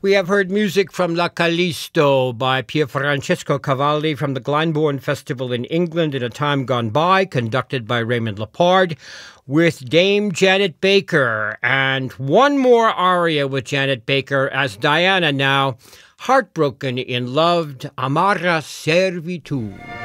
We have heard music from La Callisto by Pierfrancesco Cavalli from the Glyndebourne Festival in England in a time gone by, conducted by Raymond Lepard, with Dame Janet Baker. And one more aria with Janet Baker as Diana now, Heartbroken in Love, Amara Servitu.